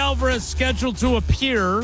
Alvarez scheduled to appear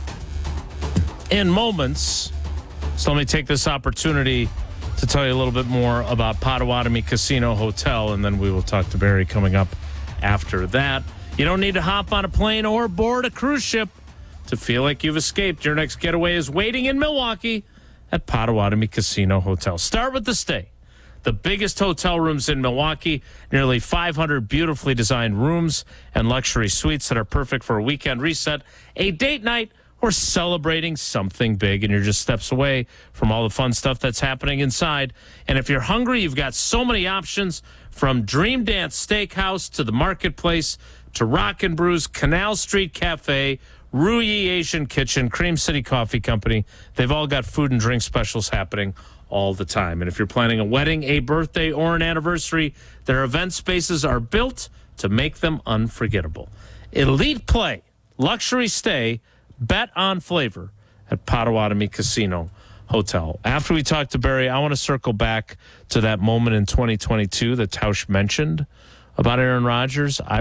in moments. So let me take this opportunity to tell you a little bit more about Potawatomi Casino Hotel, and then we will talk to Barry coming up after that. You don't need to hop on a plane or board a cruise ship to feel like you've escaped. Your next getaway is waiting in Milwaukee at Potawatomi Casino Hotel. Start with the stay. The biggest hotel rooms in Milwaukee, nearly 500 beautifully designed rooms and luxury suites that are perfect for a weekend reset, a date night, or celebrating something big, and you're just steps away from all the fun stuff that's happening inside. And if you're hungry, you've got so many options, from Dream Dance Steakhouse to the Marketplace to Rock and Brews, Canal Street Cafe, Ruyi Asian Kitchen, Cream City Coffee Company. They've all got food and drink specials happening all the time. And if you're planning a wedding, a birthday, or an anniversary, their event spaces are built to make them unforgettable. Elite play, luxury stay, bet on flavor at Potawatomi Casino Hotel. After we talk to Barry, I want to circle back to that moment in 2022 that Tausch mentioned about Aaron Rodgers. I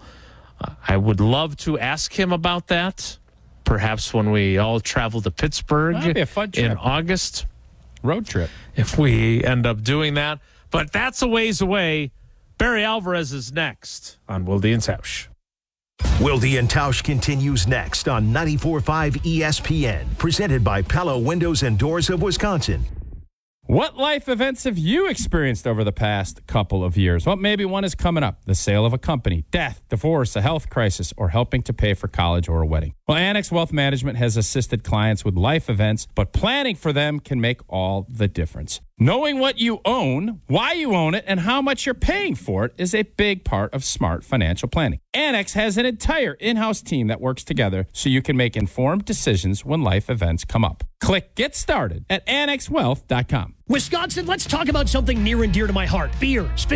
would love to ask him about that, perhaps when we all travel to Pittsburgh That'd be a fun trip. In August. Road trip. If we end up doing that. But that's a ways away. Barry Alvarez is next on Wilde and Tausch. Wilde and Tausch continues next on 94.5 ESPN, presented by Pella Windows and Doors of Wisconsin. What life events have you experienced over the past couple of years? Well, maybe one is coming up. The sale of a company, death, divorce, a health crisis, or helping to pay for college or a wedding. Well, Annex Wealth Management has assisted clients with life events, but planning for them can make all the difference. Knowing what you own, why you own it, and how much you're paying for it is a big part of smart financial planning. Annex has an entire in-house team that works together so you can make informed decisions when life events come up. Click Get Started at annexwealth.com. Wisconsin, let's talk about something near and dear to my heart, beer.